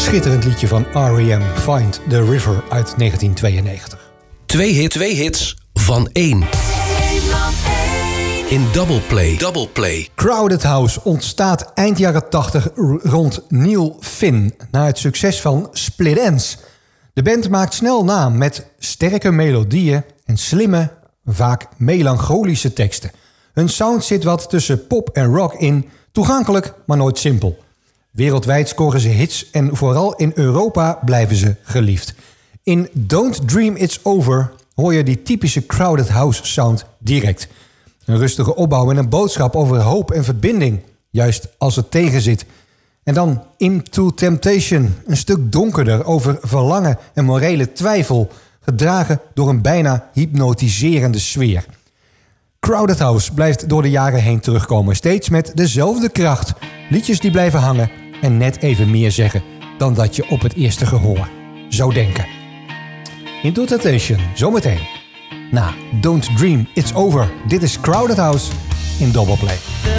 schitterend liedje van R.E.M. Find the River uit 1992. Twee hits van één. In Double Play. Crowded House ontstaat eind jaren 80 rond Neil Finn na het succes van Split Enz. De band maakt snel naam met sterke melodieën en slimme, vaak melancholische teksten. Hun sound zit wat tussen pop en rock in, toegankelijk, maar nooit simpel. Wereldwijd scoren ze hits en vooral in Europa blijven ze geliefd. In Don't Dream It's Over hoor je die typische Crowded House sound direct. Een rustige opbouw en een boodschap over hoop en verbinding, juist als het tegenzit. En dan Into Temptation, een stuk donkerder over verlangen en morele twijfel, gedragen door een bijna hypnotiserende sfeer. Crowded House blijft door de jaren heen terugkomen, steeds met dezelfde kracht. Liedjes die blijven hangen en net even meer zeggen dan dat je op het eerste gehoor zou denken. Into Temptation, zometeen. Na Don't Dream It's Over. Dit is Crowded House in Double Play.